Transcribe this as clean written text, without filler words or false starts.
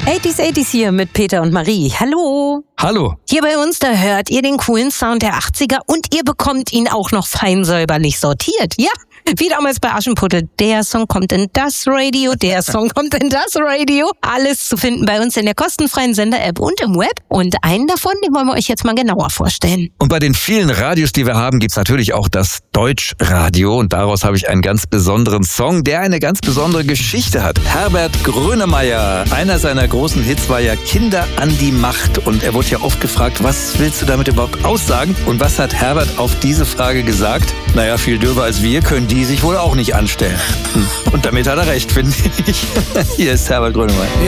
80s hier mit Peter und Marie. Hallo. Hallo. Hier bei uns, da hört ihr den coolen Sound der 80er und ihr bekommt ihn auch noch fein säuberlich sortiert. Ja, wie damals bei Aschenputtel. Der Song kommt in das Radio, der Song kommt in das Radio. Alles zu finden bei uns in der kostenfreien Sender-App und im Web. Und einen davon, den wollen wir euch jetzt mal genauer vorstellen. Und bei den vielen Radios, die wir haben, gibt's natürlich auch das Deutschradio. Und daraus habe ich einen ganz besonderen Song, der eine ganz besondere Geschichte hat. Herbert Grönemeyer, einer seiner großen Hits war ja Kinder an die Macht. Und er wurde ja oft gefragt, was willst du damit überhaupt aussagen? Und was hat Herbert auf diese Frage gesagt? Naja, viel dürfer als wir können die sich wohl auch nicht anstellen. Und damit hat er recht, finde ich. Hier ist Herbert Grönemeyer.